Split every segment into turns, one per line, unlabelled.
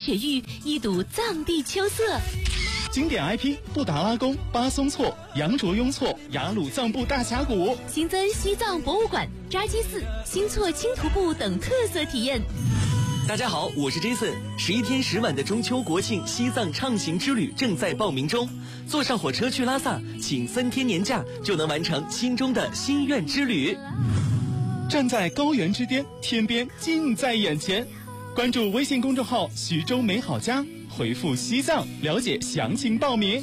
铁玉，一睹藏地秋色。
经典 IP 布达拉宫、巴松措、羊卓雍措、雅鲁藏布大峡谷，
新增西藏博物馆、扎基寺、新措青徒步等特色体验。
大家好，我是 Jason。11天10晚的中秋国庆西藏畅行之旅正在报名中，坐上火车去拉萨，请3天年假就能完成心中的心愿之旅。
站在高原之巅，天边近在眼前。关注微信公众号徐州美好家，回复西藏了解详情报名。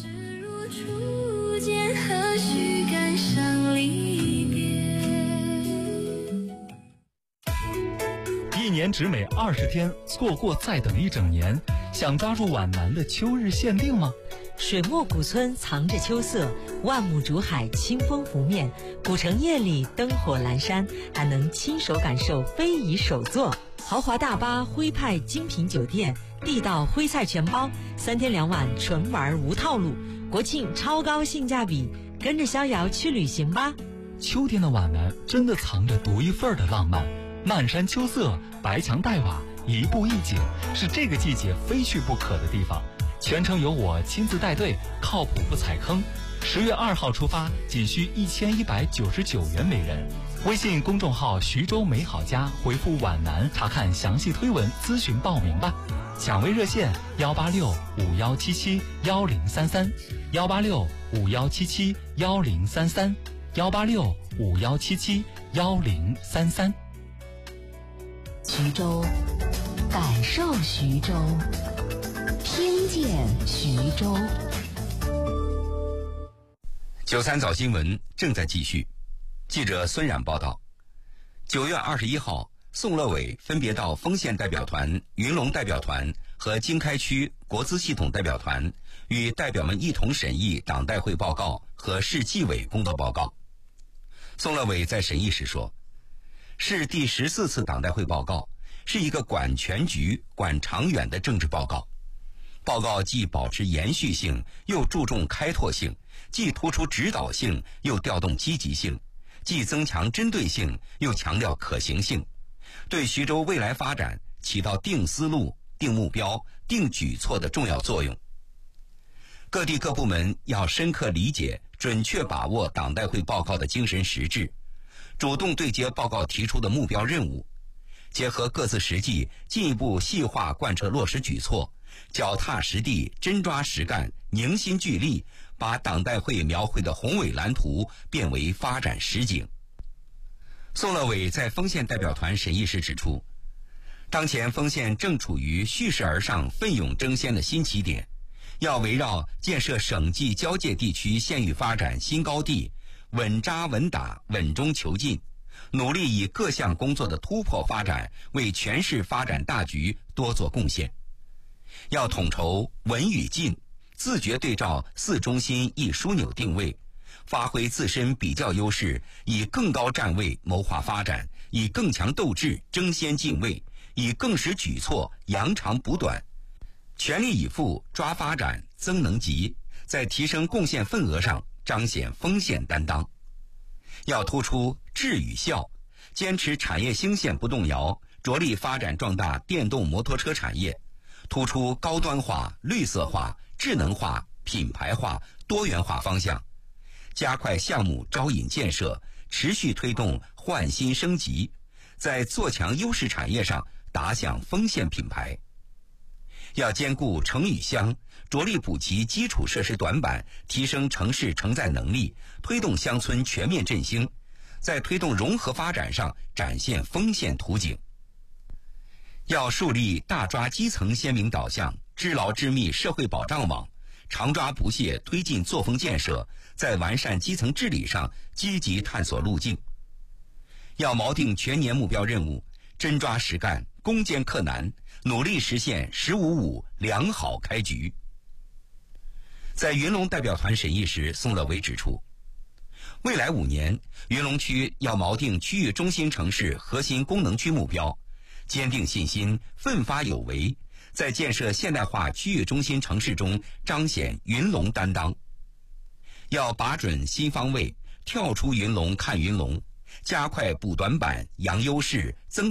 一年只美20天，错过再等一整年。想抓住皖南的秋日限定吗？
水墨古村藏着秋色，万亩竹海清风拂面，古城夜里灯火阑珊，还能亲手感受非遗手作。豪华大巴、徽派精品酒店、地道徽菜全包，3天2晚纯玩无套路，国庆超高性价比，跟着逍遥去旅行吧。
秋天的皖南真的藏着独一份的浪漫，漫山秋色，白墙黛瓦，一步一景，是这个季节非去不可的地方。全程由我亲自带队，靠谱不踩坑。10月2号出发，仅需1199元每人。微信公众号徐州美好家，回复皖南查看详细推文，咨询报名吧。抢位热线18651771033 18651771033 18651771033。
徐州，感受徐州，听见徐州。
93早新闻正在继续。记者孙冉报道，9月21号，宋乐伟分别到丰县代表团、云龙代表团和经开区国资系统代表团，与代表们一同审议党代会报告和市纪委工作报告。宋乐伟在审议时说，市第14次党代会报告是一个管全局、管长远的政治报告。报告既保持延续性，又注重开拓性，既突出指导性，又调动积极性，既增强针对性，又强调可行性，对徐州未来发展起到定思路、定目标、定举措的重要作用。各地各部门要深刻理解、准确把握党代会报告的精神实质，主动对接报告提出的目标任务，结合各自实际，进一步细化贯彻落实举措，脚踏实地、真抓实干、凝心聚力，把党代会描绘的宏伟蓝图变为发展实景。宋乐伟在丰县代表团审议时指出，当前丰县正处于蓄势而上、奋勇争先的新起点，要围绕建设省际交界地区县域发展新高地，稳扎稳打、稳中求进，努力以各项工作的突破发展，为全市发展大局多做贡献。要统筹稳与进，自觉对照4中心1枢纽定位，发挥自身比较优势，以更高站位谋划发展，以更强斗志争先进位，以更实举措扬长补短，全力以赴抓发展增能级，在提升贡献份额上彰显丰县担当。要突出智与效，坚持产业兴县不动摇，着力发展壮大电动摩托车产业，突出高端化、绿色化、智能化、品牌化、多元化方向，加快项目招引建设，持续推动换新升级，在做强优势产业上打响丰县品牌。要兼顾城与乡，着力补齐基础设施短板，提升城市承载能力，推动乡村全面振兴，在推动融合发展上展现丰县图景。要树立大抓基层鲜明导向，知牢知密社会保障网，常抓不懈推进作风建设，在完善基层治理上积极探索路径。要锚定全年目标任务，真抓实干，攻坚克难，努力实现“15-5”良好开局。在云龙代表团审议时，宋乐伟指出，未来5年，云龙区要锚定区域中心城市核心功能区目标，坚定信心，奋发有为，在建设现代化区域中心城市中彰显云龙担当。要把准新方位，跳出云龙看云龙，加快补短板、扬优势、增